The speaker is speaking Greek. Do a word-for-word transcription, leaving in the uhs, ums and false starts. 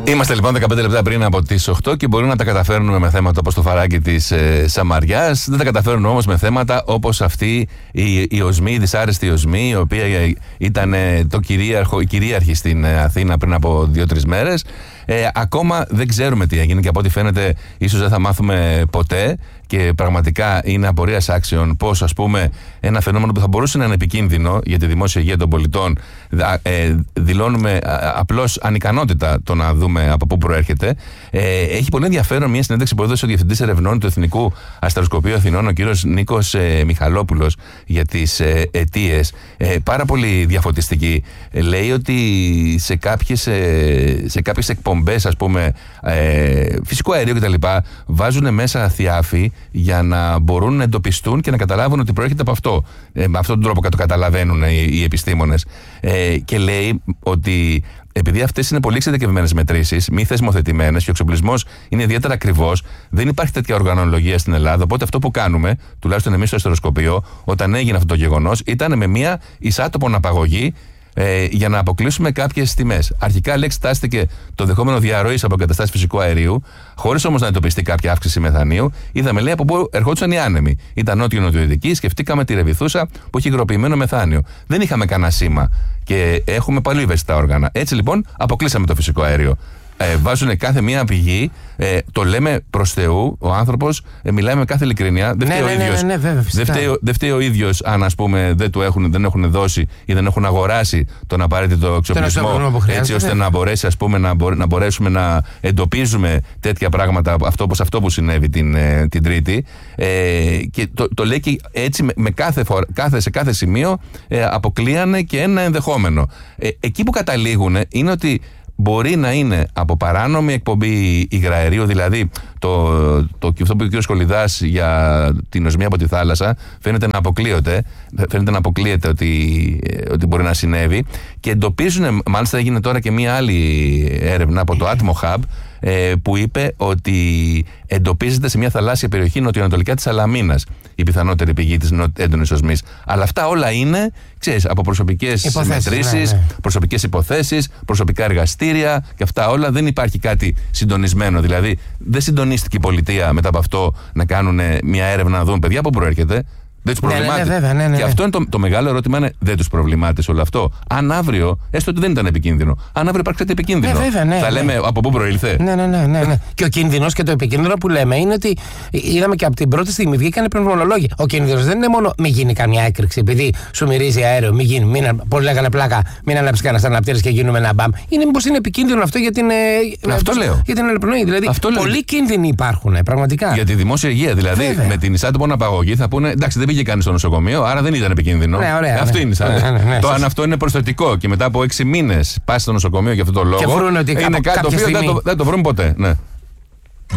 Είμαστε λοιπόν δεκαπέντε λεπτά πριν από τις οκτώ και μπορούμε να τα καταφέρνουμε με θέματα όπως το φαράγγι της ε, Σαμαριάς. Δεν τα καταφέρνουμε όμως με θέματα όπως αυτή η, η οσμή, η δυσάρεστη οσμή, η οποία ήταν ε, το κυρίαρχο, η κυρίαρχη στην ε, Αθήνα πριν από δύο-τρεις μέρες. Ε, ακόμα δεν ξέρουμε τι έγινε και από ό,τι φαίνεται ίσως δεν θα μάθουμε ποτέ. Και πραγματικά είναι απορίας άξιων πως, ας πούμε, ένα φαινόμενο που θα μπορούσε να είναι επικίνδυνο για τη δημόσια υγεία των πολιτών, ε, δηλώνουμε απλώς ανικανότητα το να δούμε από πού προέρχεται. Ε, έχει πολύ ενδιαφέρον μια συνέντευξη που έδωσε ο Διευθυντής Ερευνών του Εθνικού Αστεροσκοπείου Αθηνών, ο κύριος Νίκος ε, Μιχαλόπουλος, για τις ε, αιτίες. Ε, πάρα πολύ διαφωτιστική. Ε, λέει ότι σε κάποιες, ε, σε κάποιες εκπομπές, ας πούμε, ε, φυσικό αέριο κτλ., βάζουν μέσα θιάφη για να μπορούν να εντοπιστούν και να καταλάβουν ότι προέρχεται από αυτό. Ε, με αυτόν τον τρόπο το καταλαβαίνουν οι, οι επιστήμονες. Ε, και λέει ότι επειδή αυτές είναι πολύ εξειδικευμένες μετρήσεις, μη θεσμοθετημένες και ο εξοπλισμός είναι ιδιαίτερα ακριβώς, δεν υπάρχει τέτοια οργανολογία στην Ελλάδα. Οπότε αυτό που κάνουμε, τουλάχιστον εμείς στο αστεροσκοπείο, όταν έγινε αυτό το γεγονός, ήταν με μια εισάτοπον απαγωγή ε, για να αποκλείσουμε κάποιες τιμές. Αρχικά, λέει, εξετάστηκε το δεχόμενο διαρροής από εγκαταστάσεις φυσικού αερίου, χωρίς όμως να εντοπιστεί κάποια αύξηση μεθανίου. Είδαμε, λέει, από πού ερχόντουσαν οι άνεμοι. Ήταν νότιο-νοτιοδυτική, σκεφτήκαμε τη Ρεβιθούσα που έχει υγροποιημένο μεθάνιο. Δεν είχαμε κανένα σήμα και έχουμε πολύ ευαίσθητα όργανα. Έτσι λοιπόν, αποκλείσαμε το φυσικό αέριο. Ε, βάζουν κάθε μία πηγή, ε, το λέμε προς Θεού, ο άνθρωπος, ε, μιλάει με κάθε ειλικρινιά. Δεν φταίει, ναι, ναι, ο ίδιος, ναι, ναι, βέβαια, δεν φταίει, δεν φταίει ο ίδιος αν, ας πούμε, δεν του έχουν, δεν έχουν δώσει ή δεν έχουν αγοράσει τον απαραίτητο εξοπλισμό, έτσι ώστε να μπορέσει, ας πούμε, να, μπορέ, να μπορέσουμε να εντοπίζουμε τέτοια πράγματα, αυτό, όπως αυτό που συνέβη την, την Τρίτη. Ε, και το, το λέει και έτσι με, με κάθε φορά, κάθε, σε κάθε σημείο ε, αποκλείανε και ένα ενδεχόμενο. Ε, εκεί που καταλήγουν είναι ότι μπορεί να είναι από παράνομη εκπομπή υγραερίου, δηλαδή το, το, το, αυτό που είπε ο κ. Κολιδάς για την οσμή από τη θάλασσα φαίνεται να αποκλείεται, φαίνεται να αποκλείεται ότι, ότι μπορεί να συνέβη, και εντοπίζουν, μάλιστα έγινε τώρα και μία άλλη έρευνα από το Atmo Hub, που είπε ότι εντοπίζεται σε μια θαλάσσια περιοχή νοτιοανατολικά της Σαλαμίνας η πιθανότερη πηγή της έντονης οσμής. Αλλά αυτά όλα είναι, ξέρεις, από προσωπικές μετρήσεις, ναι, ναι. προσωπικές υποθέσεις, προσωπικά εργαστήρια, και αυτά όλα δεν υπάρχει κάτι συντονισμένο. Δηλαδή δεν συντονίστηκε η πολιτεία μετά από αυτό να κάνουν μια έρευνα να δουν παιδιά που προέρχεται. Δεν τους προβλημάτισε. Ναι, ναι, ναι, ναι, ναι. Και αυτό είναι το, το μεγάλο ερώτημα, είναι δεν τους προβλημάτισε όλο αυτό. Αν αύριο, έστω ότι δεν ήταν επικίνδυνο, αν αύριο υπάρξει κάτι επικίνδυνο, ναι, βέβαια, ναι, θα ναι. λέμε από πού προήλθε. Ναι, ναι, ναι, ναι, ναι. Και ο κίνδυνος και το επικίνδυνο που λέμε είναι ότι είδαμε και από την πρώτη στιγμή βγήκαν πνευμονολόγοι. Ο κίνδυνος δεν είναι μόνο μην γίνει καμιά έκρηξη, επειδή σου μυρίζει αέριο, μην γίνει. Μην, πολλοί λέγανε πλάκα, μην ανάψει κανένα αναπτήρες και γίνουμε ένα μπαμ. Είναι μήπως είναι επικίνδυνο αυτό για την, αυτό λέω. Για την αναπνοή. Δηλαδή, πολλοί κίνδυνοι υπάρχουν, πραγματικά. Για τη δημόσια υγεία. Δηλαδή, βέβαια. Με την εισάτοπον απαγωγή θα πούνε εντάξει, δεν πήγε κανείς στο νοσοκομείο, άρα δεν ήταν επικίνδυνο. Ναι, ωραία, αυτό ναι. είναι σαν. Ναι, ναι, ναι, το αν αυτό είναι προσθετικό και μετά από έξι μήνες πας στο νοσοκομείο για αυτό το λόγο, και βρουν ότι είναι κάπου, κάτι το οποίο στιγμή... δεν, το, δεν το βρουν ποτέ. Ναι.